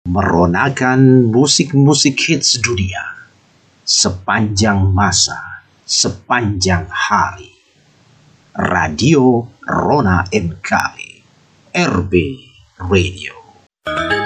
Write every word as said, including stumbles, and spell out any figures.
meronakan musik-musik hits dunia sepanjang masa, sepanjang hari. Radio Rona M K, R B Radio.